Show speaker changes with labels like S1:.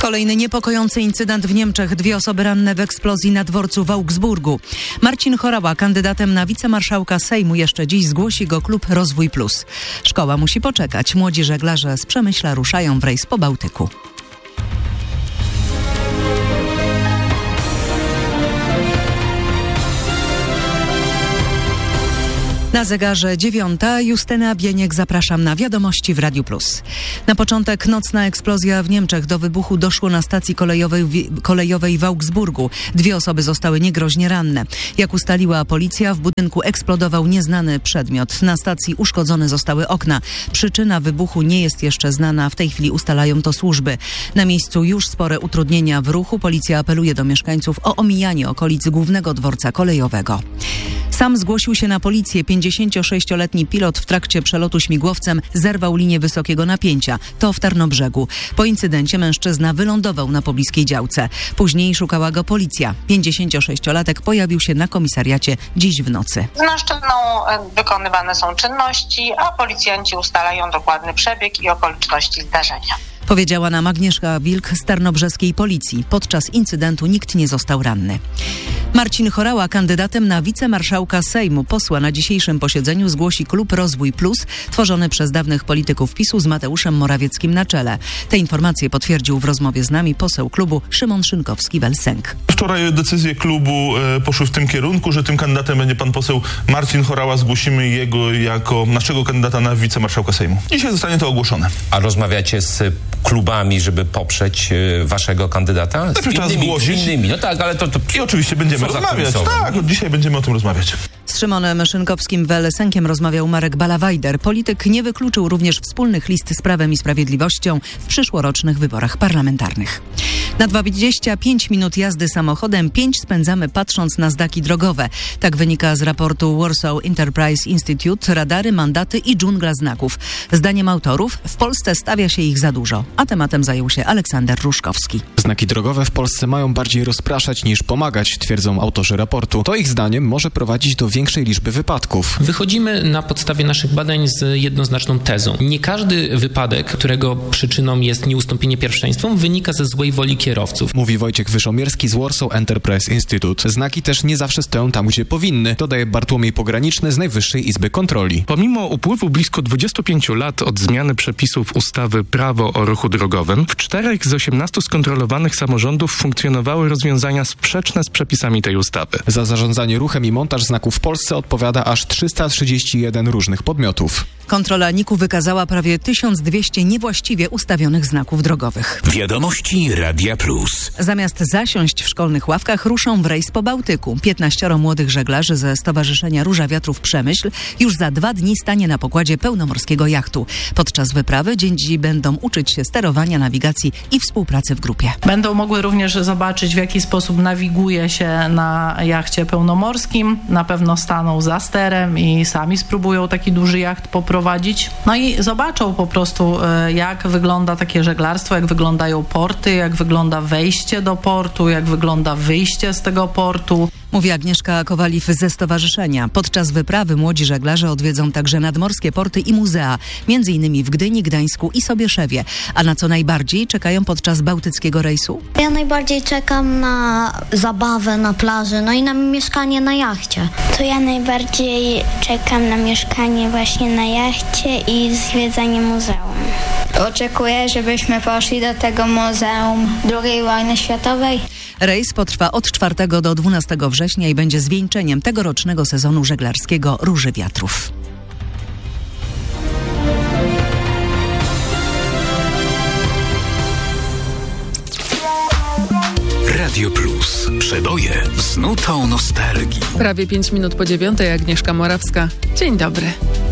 S1: Kolejny niepokojący incydent w Niemczech. 2 osoby ranne w eksplozji na dworcu w Augsburgu. Marcin Horała, kandydatem na wicemarszałka Sejmu, jeszcze dziś zgłosi go klub Rozwój Plus. Szkoła musi poczekać. Młodzi żeglarze z Przemyśla ruszają w rejs po Bałtyku. Na zegarze 9. Justyna Bieniek, zapraszam na wiadomości w Radiu Plus. Na początek nocna eksplozja w Niemczech. Do wybuchu doszło na stacji kolejowej w Augsburgu. 2 osoby zostały niegroźnie ranne. Jak ustaliła policja, w budynku eksplodował nieznany przedmiot. Na stacji uszkodzone zostały okna. Przyczyna wybuchu nie jest jeszcze znana. W tej chwili ustalają to służby. Na miejscu już spore utrudnienia w ruchu. Policja apeluje do mieszkańców o omijanie okolic głównego dworca kolejowego. Sam zgłosił się na policję. 56-letni pilot w trakcie przelotu śmigłowcem zerwał linię wysokiego napięcia. To w Tarnobrzegu. Po incydencie mężczyzna wylądował na pobliskiej działce. Później szukała go policja. 56-latek pojawił się na komisariacie dziś w nocy.
S2: Z mężczyzną wykonywane są czynności, a policjanci ustalają dokładny przebieg i okoliczności zdarzenia.
S1: Powiedziała nam Agnieszka Wilk z tarnobrzeskiej policji. Podczas incydentu nikt nie został ranny. Marcin Horała, kandydatem na wicemarszałka Sejmu, posła na dzisiejszym posiedzeniu zgłosi klub Rozwój Plus, tworzony przez dawnych polityków PiS-u z Mateuszem Morawieckim na czele. Te informacje potwierdził w rozmowie z nami poseł klubu Szymon Szynkowski-Welsenk.
S3: Wczoraj decyzje klubu poszły w tym kierunku, że tym kandydatem będzie pan poseł Marcin Horała. Zgłosimy jego jako naszego kandydata na wicemarszałka Sejmu. Dzisiaj zostanie to ogłoszone.
S4: A rozmawiacie z klubami, żeby poprzeć waszego kandydata?
S3: Najpierw trzeba zgłosić.
S4: No tak, ale to...
S3: I oczywiście będziemy rozmawiać. Tak, od dzisiaj będziemy o tym rozmawiać.
S1: Z Szymonem Szynkowskim-Welsenkiem rozmawiał Marek Balawajder. Polityk nie wykluczył również wspólnych list z Prawem i Sprawiedliwością w przyszłorocznych wyborach parlamentarnych. Na 25 minut jazdy samochodem 5 spędzamy patrząc na znaki drogowe. Tak wynika z raportu Warsaw Enterprise Institute. Radary, mandaty i dżungla znaków. Zdaniem autorów w Polsce stawia się ich za dużo. A tematem zajął się Aleksander Ruszkowski.
S5: Znaki drogowe w Polsce mają bardziej rozpraszać niż pomagać, twierdzą autorzy raportu. To ich zdaniem może prowadzić do większej liczby wypadków.
S6: Wychodzimy na podstawie naszych badań z jednoznaczną tezą. Nie każdy wypadek, którego przyczyną jest nieustąpienie pierwszeństwom, wynika ze złej woli kierowców.
S5: Mówi Wojciech Wyszomierski z Warsaw Enterprise Institute. Znaki też nie zawsze stoją tam, gdzie powinny, dodaje Bartłomiej Pograniczny z Najwyższej Izby Kontroli.
S7: Pomimo upływu blisko 25 lat od zmiany przepisów ustawy Prawo o ruchu drogowym, w 4 z 18 skontrolowanych samorządów funkcjonowały rozwiązania sprzeczne z przepisami tej ustawy.
S5: Za zarządzanie ruchem i montaż znaków w Polsce odpowiada aż 331 różnych podmiotów.
S1: Kontrola NIK-u wykazała prawie 1200 niewłaściwie ustawionych znaków drogowych.
S8: Wiadomości Radia Plus.
S1: Zamiast zasiąść w szkolnych ławkach, ruszą w rejs po Bałtyku. 15 młodych żeglarzy ze Stowarzyszenia Róża Wiatrów Przemyśl już za 2 dni stanie na pokładzie pełnomorskiego jachtu. Podczas wyprawy dzieci będą uczyć się sterowania, nawigacji i współpracy w grupie.
S9: Będą mogły również zobaczyć, w jaki sposób nawiguje się na jachcie pełnomorskim. Na pewno staną za sterem i sami spróbują taki duży jacht poprowadzić. No i zobaczą po prostu, jak wygląda takie żeglarstwo, jak wyglądają porty, jak wygląda wejście do portu, jak wygląda wyjście z tego portu.
S1: Mówi Agnieszka Kowaliw ze stowarzyszenia. Podczas wyprawy młodzi żeglarze odwiedzą także nadmorskie porty i muzea, m.in. w Gdyni, Gdańsku i Sobieszewie. A na co najbardziej czekają podczas bałtyckiego rejsu?
S10: Ja najbardziej czekam na zabawę na plaży, no i na mieszkanie na jachcie.
S11: To ja najbardziej czekam na mieszkanie właśnie na jachcie i zwiedzanie muzeum.
S12: Oczekuję, żebyśmy poszli do tego Muzeum II Wojny Światowej.
S1: Rejs potrwa od 4 do 12 września i będzie zwieńczeniem tegorocznego sezonu żeglarskiego Róży Wiatrów.
S8: Radio Plus. Przeboje z nutą nostalgii.
S13: Prawie 5 minut po 9:00, Agnieszka Morawska. Dzień dobry.